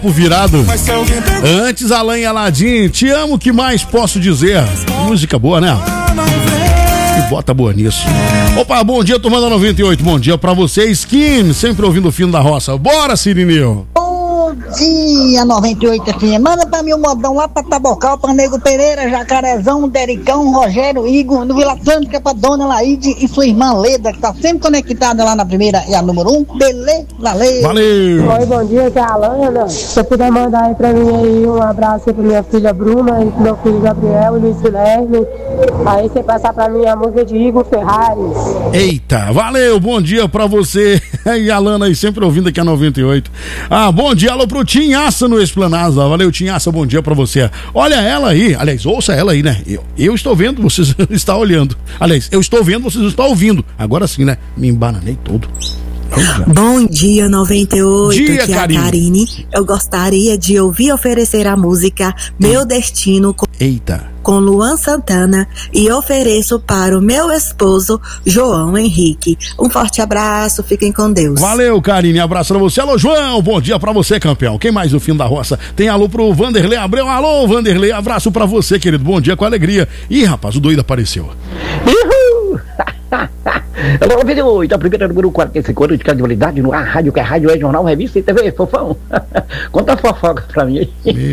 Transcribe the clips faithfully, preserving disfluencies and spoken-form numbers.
Virado. Antes, Alan e Aladim, te amo, que mais posso dizer? Música boa, né? E bota boa nisso. Opa, bom dia, turma da noventa e oito. Bom dia pra você, Skin, sempre ouvindo o fino da roça. Bora, Sirineu. Bom dia, noventa e oito F M. Manda pra mim o um modão lá pra Tabocal, pra Nego Pereira, Jacarezão, Dericão, Rogério, Igor, no Vila Atlântica, pra Dona Laide e sua irmã Leda, que tá sempre conectada lá na primeira e a número um. Beleza, valeu. Valeu. Oi, bom dia, que é a Alana. Se você puder mandar aí pra mim aí um abraço aí pra minha filha Bruna e pro meu filho Gabriel e Luiz Guilherme. Aí você passar pra mim a música de Igor Ferrares. Eita, valeu, bom dia pra você. E a Alana aí, sempre ouvindo aqui a noventa e oito. Ah, bom dia, alô pro Tinhaça no Esplanada. Valeu, Tinhaça, bom dia pra você. Olha ela aí, aliás, ouça ela aí, né? Eu, eu estou vendo, vocês estão olhando. Aliás, eu estou vendo, vocês estão ouvindo. Agora sim, né? Me embananei todo. Bom dia, noventa e oito. Dia, aqui é a Karine. Karine. Eu gostaria de ouvir oferecer a música Meu Destino com, Eita. com Luan Santana e ofereço para o meu esposo João Henrique. Um forte abraço, fiquem com Deus. Valeu, Karine, abraço pra você. Alô, João, bom dia pra você, campeão. Quem mais no fim da roça? Tem alô pro Vanderlei Abreu. Alô, Vanderlei, abraço pra você, querido. Bom dia com alegria. Ih, rapaz, o doido apareceu. Uhul! Alô, noventa e oito, a primeira número quarenta e cinco anos de credibilidade no ar, rádio, que é rádio, é jornal, revista e T V, fofão. Conta a fofoca pra mim.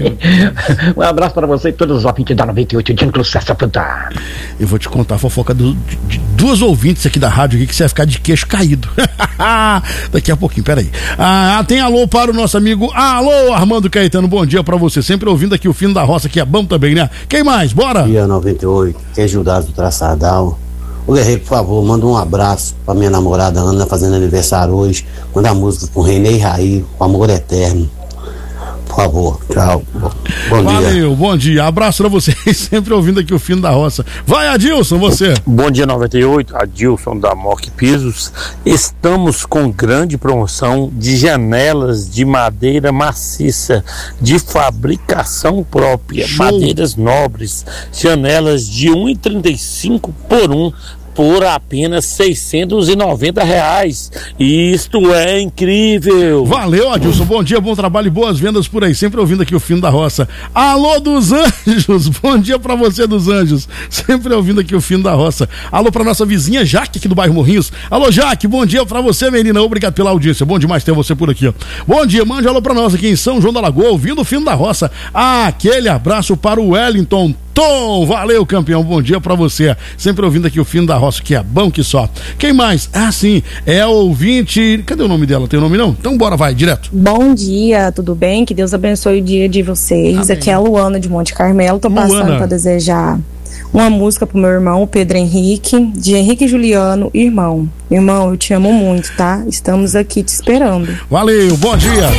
Um abraço pra você e todos os ouvintes da noventa e oito, de Cessa Fanta. Eu vou te contar a fofoca do, de, de duas ouvintes aqui da rádio aqui que você vai ficar de queixo caído. Daqui a pouquinho, peraí. Ah, tem alô para o nosso amigo. Alô, Armando Caetano, bom dia pra você. Sempre ouvindo aqui o fino da roça, que é bom também, né? Quem mais? Bora? Dia noventa e oito, que é Judas do Traçadal. Ô Guerreiro, por favor, manda um abraço pra minha namorada Ana, fazendo aniversário hoje. Manda a música com Renê e Raí, com Amor Eterno. Por favor, tchau. Bom dia. Valeu, bom dia. Abraço pra vocês, sempre ouvindo aqui o fino da roça. Vai, Adilson, você. Bom dia, noventa e oito, Adilson da Moc Pisos. Estamos com grande promoção de janelas de madeira maciça, de fabricação própria, Show. Madeiras nobres, janelas de um e trinta e cinco por um, por apenas seiscentos e noventa reais. Isto é incrível. Valeu, Adilson, bom dia, bom trabalho e boas vendas por aí, sempre ouvindo aqui o fino da roça. Alô dos Anjos, bom dia pra você dos Anjos, sempre ouvindo aqui o fino da roça. Alô pra nossa vizinha Jaque aqui do bairro Morrinhos. Alô, Jaque, bom dia pra você, menina, obrigado pela audiência, bom demais ter você por aqui, ó. Bom dia, mande alô pra nós aqui em São João da Lagoa, ouvindo o fino da roça. Ah, aquele abraço para o Wellington Tom, valeu, campeão, bom dia pra você, sempre ouvindo aqui o fino da roça, que é bom que só. Quem mais? Ah, sim, é ouvinte, cadê o nome dela? Tem o nome não? Então bora, vai, direto. Bom dia, tudo bem? Que Deus abençoe o dia de vocês. Amém. Aqui é a Luana de Monte Carmelo, tô Luana. passando pra desejar uma música pro meu irmão, Pedro Henrique, de Henrique Juliano, irmão. Irmão, eu te amo muito, tá? Estamos aqui te esperando. Valeu, bom dia.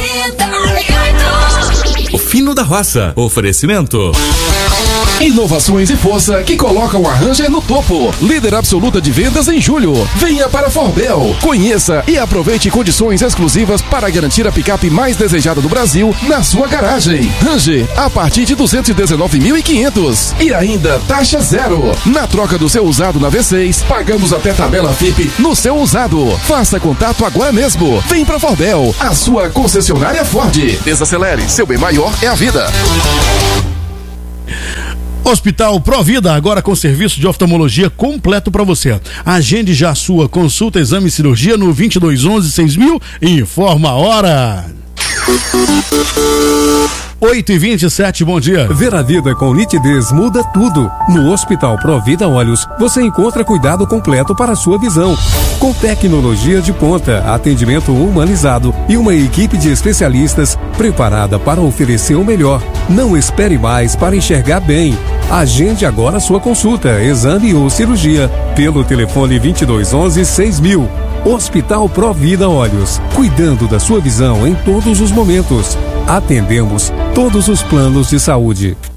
O fino da roça, oferecimento. Inovações e força que colocam a Ranger no topo. Líder absoluta de vendas em julho. Venha para a Forbel. Conheça e aproveite condições exclusivas para garantir a picape mais desejada do Brasil na sua garagem. Ranger, a partir de duzentos e dezenove mil e quinhentos. E ainda taxa zero. Na troca do seu usado na V seis, pagamos até tabela F I P no seu usado. Faça contato agora mesmo. Vem para a Forbel, a sua concessionária Ford. Desacelere, seu bem maior é a vida. Hospital Provida, agora com serviço de oftalmologia completo para você. Agende já a sua consulta, exame e cirurgia no vinte e dois onze seis mil e informa a hora. oito e vinte e sete, bom dia. Ver a vida com nitidez muda tudo. No Hospital Provida Olhos, você encontra cuidado completo para a sua visão. Com tecnologia de ponta, atendimento humanizado e uma equipe de especialistas preparada para oferecer o melhor. Não espere mais para enxergar bem. Agende agora sua consulta, exame ou cirurgia pelo telefone vinte e dois onze seis mil. Hospital Provida Olhos, cuidando da sua visão em todos os momentos. Atendemos todos os planos de saúde.